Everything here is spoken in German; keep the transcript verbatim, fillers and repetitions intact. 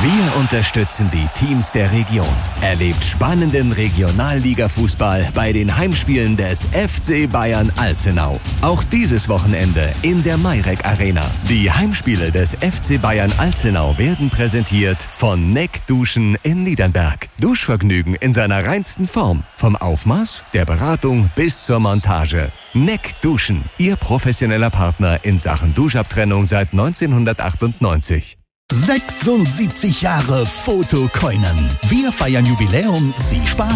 Wir unterstützen die Teams der Region. Erlebt spannenden Regionalliga-Fußball bei den Heimspielen des F C Bayern Alzenau. Auch dieses Wochenende in der Mayrek Arena. Die Heimspiele des F C Bayern Alzenau werden präsentiert von Neck Duschen in Niedernberg. Duschvergnügen in seiner reinsten Form. Vom Aufmaß, der Beratung bis zur Montage. Neck Duschen, Ihr professioneller Partner in Sachen Duschabtrennung seit neunzehnhundertachtundneunzig. sechsundsiebzig Jahre Fotokoinen. Wir feiern Jubiläum, Sie sparen.